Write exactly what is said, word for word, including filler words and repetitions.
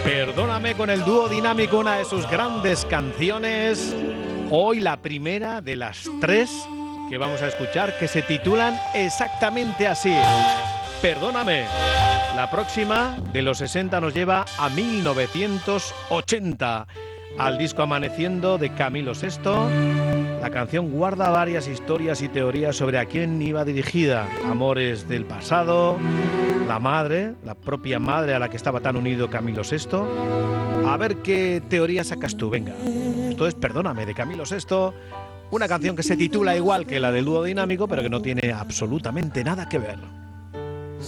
Perdóname con el dúo dinámico, una de sus grandes canciones. Hoy la primera de las tres que vamos a escuchar, que se titulan exactamente así: Perdóname. La próxima, de los sesenta, nos lleva a mil novecientos ochenta, al disco Amaneciendo de Camilo Sesto. La canción guarda varias historias y teorías sobre a quién iba dirigida. Amores del pasado, la madre, la propia madre a la que estaba tan unido Camilo Sesto. A ver qué teoría sacas tú, venga. Esto es Perdóname, de Camilo Sesto, una canción que se titula igual que la del dúo dinámico, pero que no tiene absolutamente nada que ver.